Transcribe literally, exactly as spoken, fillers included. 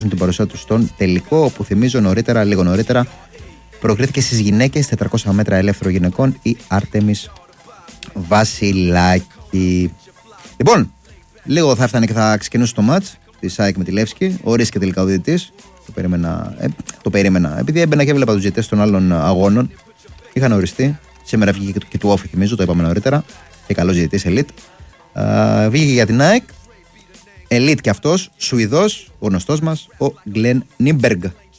την παρουσία του στον τελικό, όπου θυμίζω νωρίτερα, λίγο νωρίτερα, προκρίθηκε στις γυναίκες τετρακόσια μέτρα ελεύθερο γυναικών η Άρτεμις Βασιλάκη. Λοιπόν, λίγο θα έφτανε και θα ξεκινούσε το μάτς της ΑΕΚ με τη Λεύσκη. Ορίστηκε τελικά ο διαιτητής. Το περίμενα, ε, το περίμενα. Επειδή έμπαινα και έβλεπα τους διαιτητές των άλλων αγώνων, είχαν οριστεί. Σήμερα βγήκε και του Όφη, θυμίζω, το είπαμε νωρίτερα. Και καλός διαιτητής Ελίτ. Uh, βγήκε για την ΑΕΚ. Ελίτ και αυτός, Σουηδός, ο γνωστός μας, ο Γκλεν Νίμπεργκ.